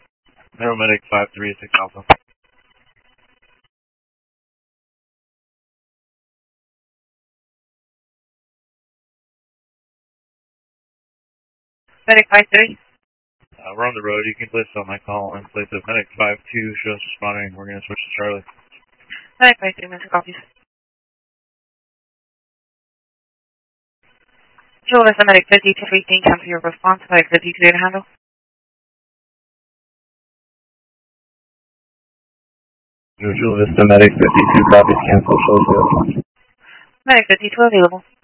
Paramedic 536 Alpha. Medic 53. We're on the road. You can place on my call in place of Medic 52. Shows responding. We're going to switch to Charlie. Medic 53, Mr. Copies. Joel, this is Medic 50 to 15. Cancel your response. Medic 50 clear to handle. Chula Vista Medic 52 copies, cancel, shows response. Medic 52 available.